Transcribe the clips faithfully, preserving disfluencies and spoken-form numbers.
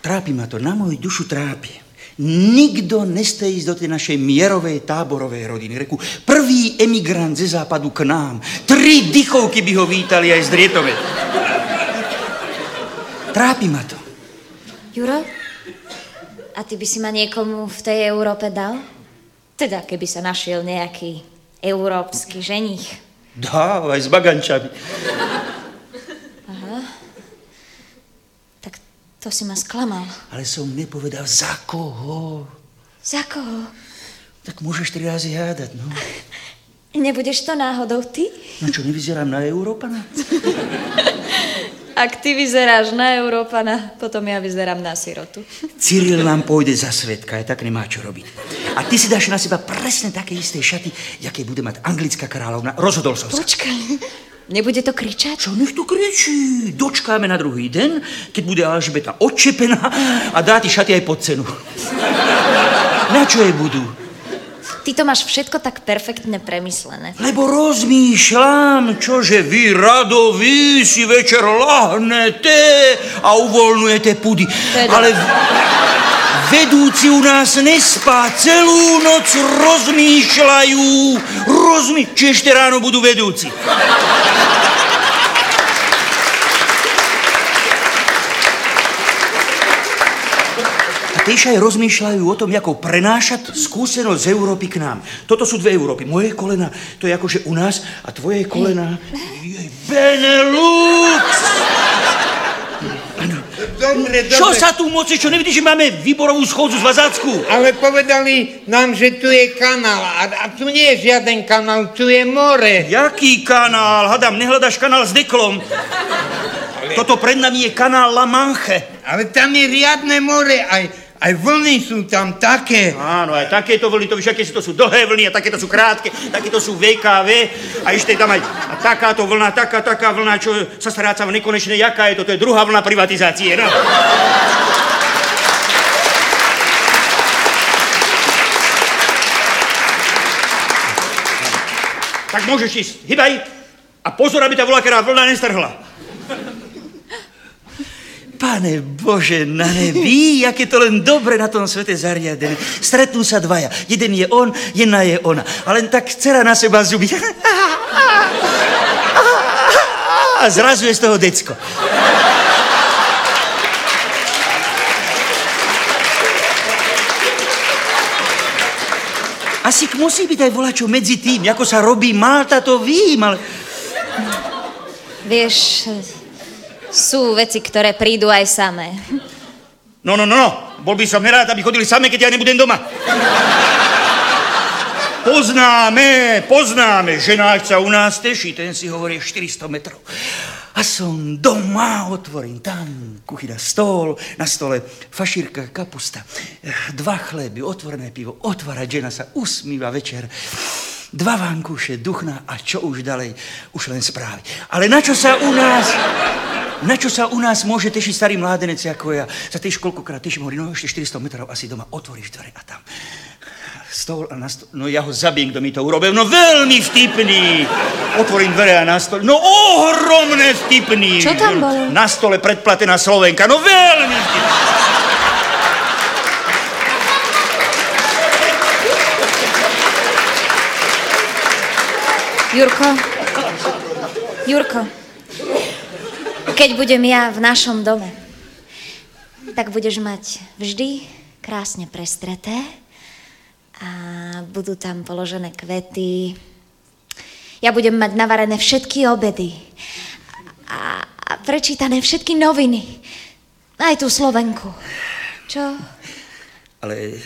Trápi ma to, na moju dušu trápi. Nikto neste ísť do tej našej mierovej táborovej rodiny. Reku, prvý emigrant ze západu k nám. Tri dychovky by ho vítali aj z Drietove. Trápi ma to. Juro, a ty by si ma niekomu v tej Európe dal? Teda, keby sa našiel nejaký európsky ženích. Dá, aj s bagančami. Aha. Tak to si ma sklamal. Ale som nepovedal, za koho. Za koho? Tak môžeš tri razy hádať, no. Nebudeš to náhodou ty? No čo, nevyzerám na Európana? Ak ty vyzeráš na Európana, potom ja vyzerám na sirotu. Cyril nám pôjde za svedka, aj tak nemá čo robiť. A ty si dáš na seba presne také isté šaty, jaké bude mať anglická kráľovna. Rozhodol som sa. Počkaj, nebude to kričať? Čo, nech to kričí. Dočkáme na druhý den, keď bude Alžbeta odčepená a dá ti šaty aj pod cenu. Na čo jej budú? Ty to máš všetko tak perfektne premyslené. Lebo rozmýšľam, čože vy radoví si večer lahnete a uvoľňujete pudy. Teda. Ale vedúci u nás nespá, celú noc rozmýšľajú. Rozmý... Či ešte ráno budú vedúci. Tiež aj rozmýšľajú o tom, ako prenášať skúsenosť z Európy k nám. Toto sú dve Európy. Moje kolena, to je akože u nás, a tvoje kolena je Benelux. Ano. Dobre, dobre. Čo sa tu moci? Čo nevidíš, že máme výborovú schôdzu z Vazácku? Ale povedali nám, že tu je kanál. A, a tu nie je žiaden kanál, tu je more. Jaký kanál? Hadam, nehľadaš kanál s deklom. Ale... Toto pred nami je kanál La Manche. Ale tam je riadne more, aj... Aj vlny sú tam také. Áno, aj takéto vlny, to víš, aké to sú dlhé vlny a takéto sú krátke, takéto sú vé ká vé a ešte tam aj a takáto vlna, taká, taká vlna, čo sa stráca v nekonečné. Jaká je to? To je druhá vlna privatizácie, no. Tak môžeš ísť, hýbaj a pozor, aby tá voľakerá vlna nestrhla. Pane Bože, na nebi, aké to len dobre na tom svete zariadené. Stretnú sa dvaja. Jeden je on, jedna je ona. A len tak dcera na seba zuby. A zrazu je z toho decko. Asi musí byť aj volačo medzi tým, ako sa robí Malta, to vím, ale... Vieš... Sú veci, ktoré prídu aj samé. No, no, no, no. Bol by som nerád, aby chodili samé, keď ja nebudem doma. Poznáme, poznáme. Ženáčca u nás teší, ten si hovorí štyristo metrov. A som doma, otvorím tam kuchyňa, stôl, na stole fašírka, kapusta, dva chleby, otvorené pivo, otvárať, žena sa usmíva večer. Dva vankúše, duchná a čo už ďalej, už len správy. Ale na čo sa u nás... Na čo sa u nás môže tešiť starý mládenec ako ja? Sa tiež koľkokrát teším, hovorí, no ešte štyristo metrov asi doma, otvoríš dvere a tam stôl a na stôl, no ja ho zabijem, kto mi to urobil, no veľmi vtipný. Otvorím dvere a na stôl, no ohromné vtipný. Čo tam bolo? Na stole predplatená Slovenka, no veľmi vtipný. Jurko, Jurko, keď budem ja v našom dome, tak budeš mať vždy krásne prestreté a budú tam položené kvety. Ja budem mať navarené všetky obedy a, a prečítané všetky noviny. Aj tú Slovenku. Čo? Ale...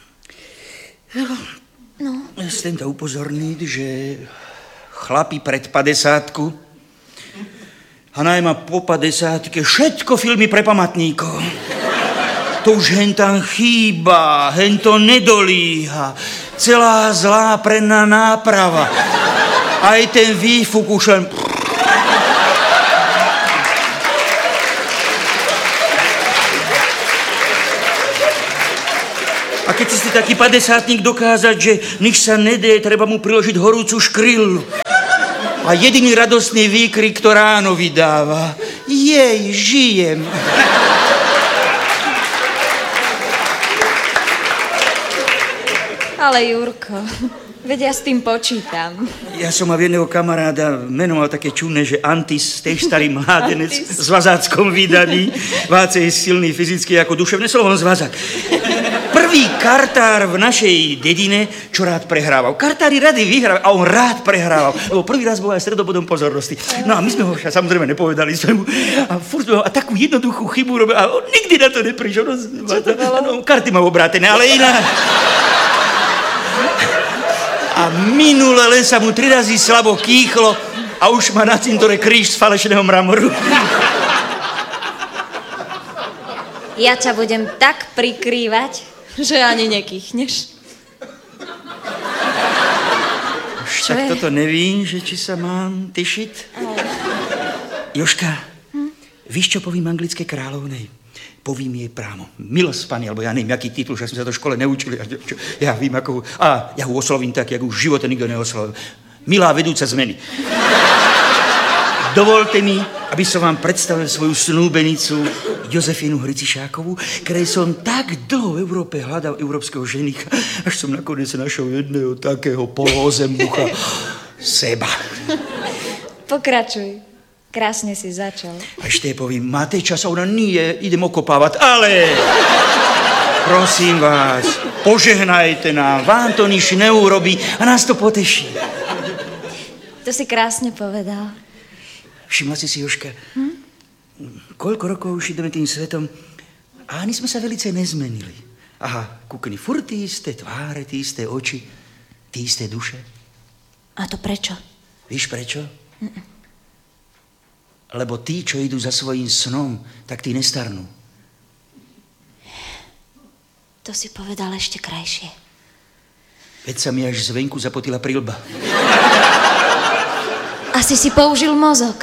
No. Chcem ťa upozorniť, že chlapi pred padesátku a najmä po padesátke všetko filmy pre pamätníkov. To už hen tam chýba, hen to nedolíha. Celá zlá predná náprava. Aj ten výfuk už len... A keď si taký padesátnik dokázať, že nič sa nedé, treba mu priložiť horúcu škrillu. A jediný radostný výkrik, ktorý ráno vydáva. Jej, žijem. Ale Jurko, veď ja s tým počítam. Ja som mal jedného kamaráda, meno mal také čudné, že Antis, tiež starý mládenec v zvazáckom vydaní. Váce je silný fyzicky ako duševné slovo, on zvazák. Prvý kartár v našej dedine, čo rád prehrával. Kartári rady vyhrávali a on rád prehrával, lebo prvý raz bol aj stredobodom pozornosti. No a my sme ho samozrejme nepovedali svojmu a furt sme ho a takú jednoduchú chybu robil a on nikdy na to neprišiel. No, čo to bolo? No, karty má obrátené, ale iná. A minule len sa mu tri razy slabo kýchlo a už má na cintore kríž z falešného mramoru. Ja ťa budem tak prikrývať, že ani nekýchneš. Už tak toto nevím, že či sa mám tyšiť. Ale... Jožka, hm? Víš, čo povím anglické kráľovnej? Povím jej prámo. Milosť, pani, alebo ja neviem, jaký titul, že sme sa to v škole neučili. Ja vím, ako... A ja ho oslovím tak, jak už v živote nikto neoslovil. Milá vedúca zmeny. Dovolte mi, aby som vám predstavil svoju snúbenicu Jozefínu Hricišákovú, ktorej som tak dlho v Európe hľadal európskeho ženicha, až som nakoniec našiel jedného takého polozembucha seba. Pokračuj. Krásne si začal. A ešte povím, máte čas? A ona, nie, idem okopávať, ale... Prosím vás, požehnajte nám, vám to nič neurobí a nás to poteší. To si krásne povedal. Všimla si si, Jožka, hm? Koľko rokov už ideme tým svetom a ani sme sa velice nezmenili. Aha, kúkni, furt tí isté tváre, tí isté oči, tí isté duše. A to prečo? Víš prečo? Mm-mm. Lebo tí, čo idú za svojím snom, tak tí nestarnú. To si povedal ešte krajšie. Veď sa mi až zvenku zapotila prilba. Asi si použil mozog.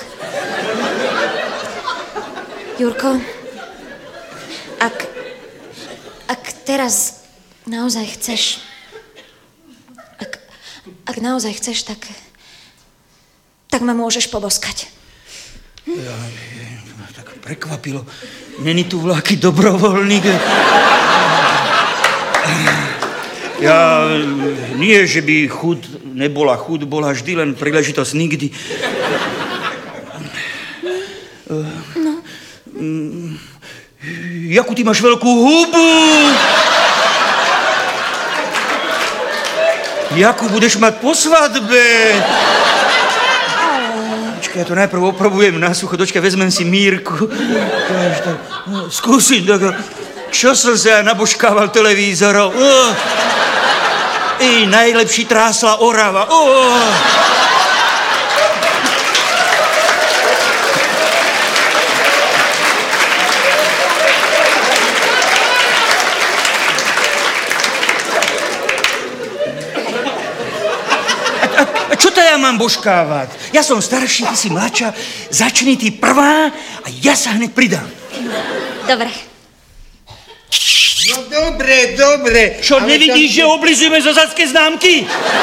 Jurko, ak, ak teraz naozaj chceš, ak, ak naozaj chceš, tak, tak ma môžeš poboskať. Ja, tak prekvapilo. Není tu vláky dobrovoľník. Ja, nie, že by chud nebola chud, bola vždy len príležitosť nikdy. No. Jakú ty máš veľkú hubu? Jakú budeš mať po svadbe? Ja to najprv oprobujem na sucho, dočka, vezmem si Mírku. No, skúsim, tak, čo som sa nabožkával televízorov. Oh. I najlepší trásla Orava. Oh. Čo to ja mám božkávať? Ja som starší, ty si mladšia, začni ty prvá a ja sa hneď pridám. Dobre. No dobre, dobre. Čo, nevidíš, tam... že oblizujeme zasadské známky?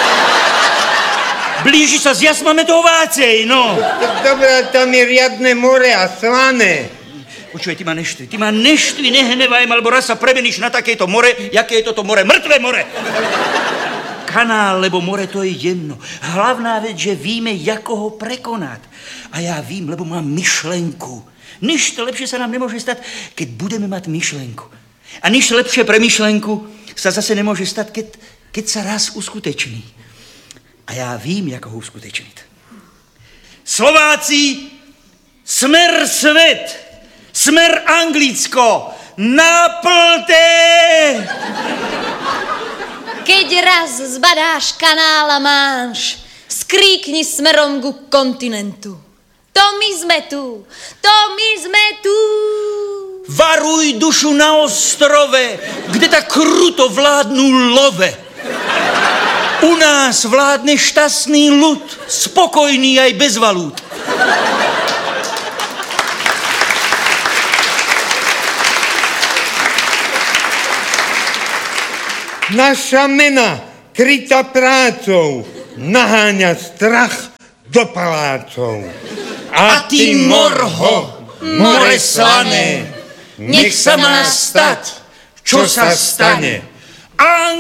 Blíži sa z Jasmametov Vácej, no. Dobre, tam je riadne more a slané. Počúvaj, ty ma neštvi, ty ma neštvi, nehnevaj ma, lebo raz sa premeníš na takéto more, jaké je toto more, mŕtve more. Kanál, lebo more to je jedno. Hlavná vec, že víme, ako ho prekonať. A ja vím, lebo mám myšlenku. Nič lepšie sa nám nemôže stať, keď budeme mať myšlenku. A nič lepšie pre myšlenku sa zase nemôže stať, keď, keď sa raz uskuteční. A ja vím, ako ho uskutečniť. Slováci, smer svet, smer Anglicko, naplňte! Keď raz zbadáš kanál a máš, skríkni smerom ku kontinentu. To my sme tu, to my sme tu. Varuj dušu na ostrove, kde tak kruto vládnu love. U nás vládne šťastný ľud, spokojný aj bez valút. Naša mena, krytá prácou, naháňa strach do palácov. A ty, morho, more slané, nech sa má stať, čo sa stane.